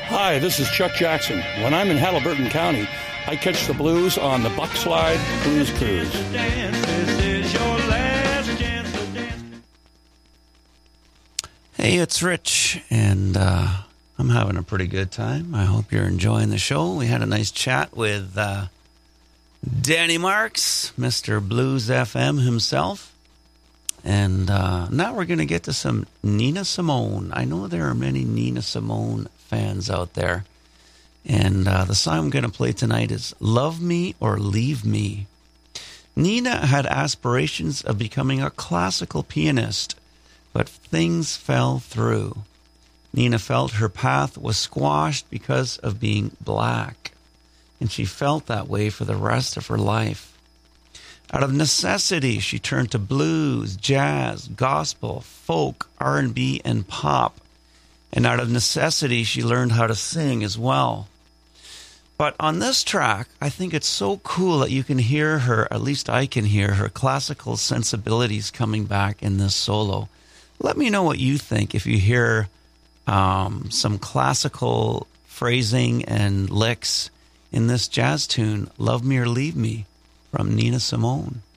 Hi, this is Chuck Jackson. When I'm in Halliburton County, I catch the blues on the Buckslide Blues Cruise. Hey, it's Rich, and I'm having a pretty good time. I hope you're enjoying the show. We had a nice chat with Danny Marks, Mr. Blues FM himself. And now we're going to get to some Nina Simone. I know there are many Nina Simone fans out there. And the song I'm going to play tonight is Love Me or Leave Me. Nina had aspirations of becoming a classical pianist, but things fell through. Nina felt her path was squashed because of being black, and she felt that way for the rest of her life. Out of necessity, she turned to blues, jazz, gospel, folk, R&B, and pop. And out of necessity, she learned how to sing as well. But on this track, I think it's so cool that you can hear her, at least I can hear her classical sensibilities coming back in this solo. Let me know what you think if you hear some classical phrasing and licks in this jazz tune, Love Me or Leave Me, from Nina Simone.